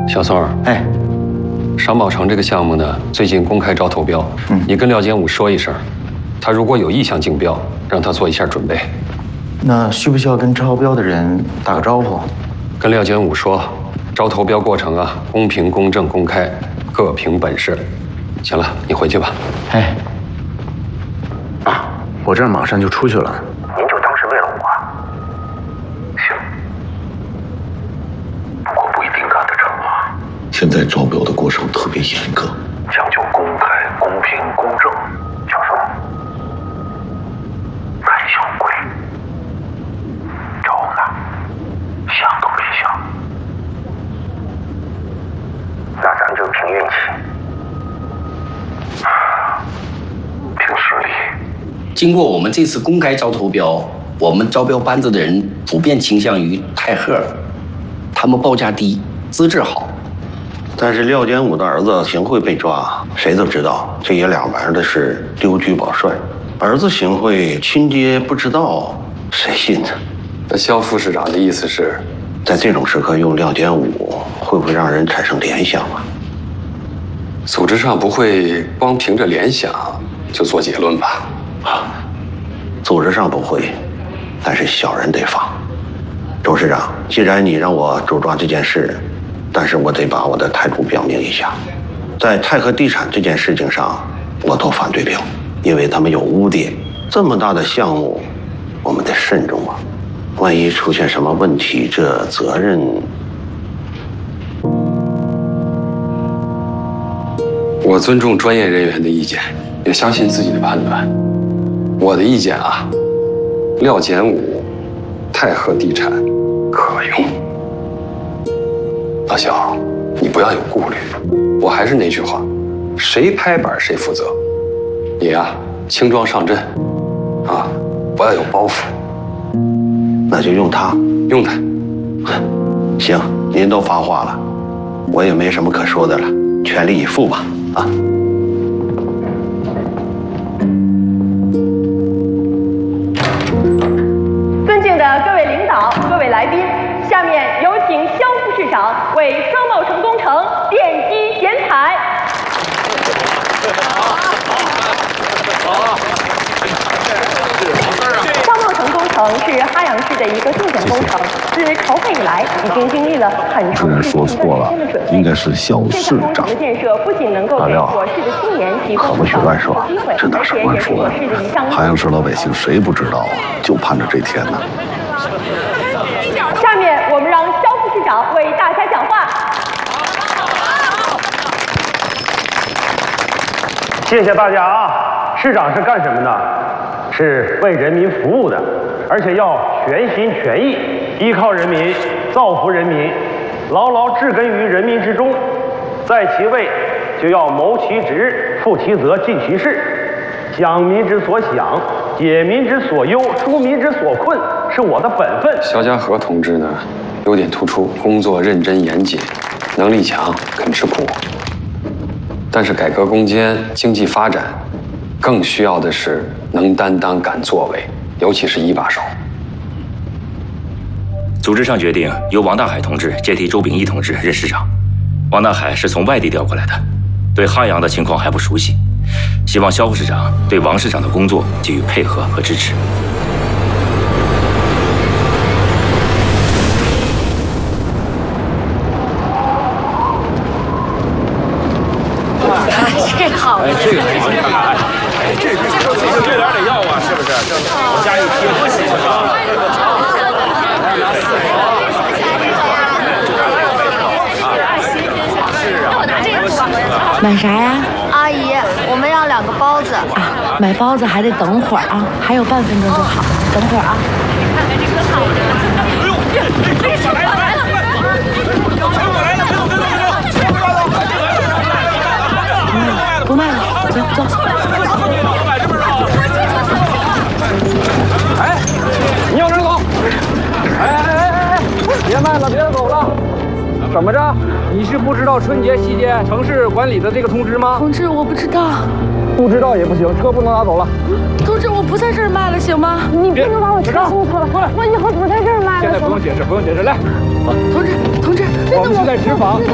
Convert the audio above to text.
小宋儿， 哎， 商宝城这个项目呢，最近公开招投标，你跟廖建武说一声，他如果有意向竞标，让他做一下准备。 那需不需要跟招标的人打个招呼？ 跟廖建武说，招投标过程啊，公平、公正、公开，各凭本事。行了，你回去吧。 哎，我这马上就出去了。 您就当是为了我。行，不过不一定干得成啊。 现在招标的过程特别严格， 讲究公开、公平、公正。小宋，看小鬼，招呢，想都别想。那咱就凭运气，凭实力。 经过我们这次公开招投标，我们招标班子的人普遍倾向于泰赫，他们报价低，资质好。 但是廖建武的儿子邢慧被抓，谁都知道这爷俩玩的是丢车保帅。儿子邢慧亲爹不知道，谁信呢？ 那肖副市长的意思是， 在这种时刻用廖建武，会不会让人产生联想啊？ 组织上不会光凭着联想就做结论吧？ 组织上不会，但是小人得防。周市长，既然你让我主抓这件事，但是我得把我的态度表明一下。在泰和地产这件事情上，我投反对票，因为他们有污点。这么大的项目，我们得慎重啊！万一出现什么问题，这责任…… 我尊重专业人员的意见，也相信自己的判断。我的意见啊，廖建武、泰和地产可用。老肖，你不要有顾虑。我还是那句话，谁拍板谁负责。你呀，轻装上阵，啊，不要有包袱。 那就用他， 用他。 行，您都发话了，我也没什么可说的了，全力以赴吧，啊。 尊敬的各位领导、各位来宾，下面有请肖副市长为商贸城工程奠基剪彩。商贸城工程是哈阳市的一个重点工程，自筹备以来，已经经历了很长时间的准备。 应该是肖市长。 的建设不仅能够给我市的青年提供机会， 这哪是乱说呀？哈阳市老百姓谁不知道啊？就盼着这天呢。 下面我们让肖副市长为大家讲话。 谢谢大家啊！市长是干什么的？是为人民服务的，而且要全心全意依靠人民，造福人民，牢牢植根于人民之中。在其位，就要谋其职，负其责，尽其事，想民之所想，解民之所忧，纾民之所困，是我的本分。 肖家和同志呢，优点突出，工作认真严谨，能力强，肯吃苦。但是改革攻坚、经济发展，更需要的是能担当、敢作为，尤其是一把手。 组织上决定由王大海同志接替周秉义同志任市长。王大海是从外地调过来的，对哈阳的情况还不熟悉，希望肖副市长对王市长的工作给予配合和支持。 这好， 哎，这个你看看，哎，这点得要啊，是不是？我家一贴多新鲜啊！ 买啥呀？ 阿姨，我们要2个包子。 啊，买包子还得等会儿啊，还有半分钟就好，等会儿啊。看看这个好的。哎呦，这车来了！不卖了，走走。 哎，你往哪走？哎，别卖了，别走了。怎么着？你是不知道春节期间城市管理的这个通知吗？ 同志，我不知道。 不知道也不行，车不能拿走了。 同志，我不在这儿卖了，行吗？ 你不能把我车送错了，我以后不在这儿卖了。 现在不用解释，不用解释，来。 同志， 我们是在执法。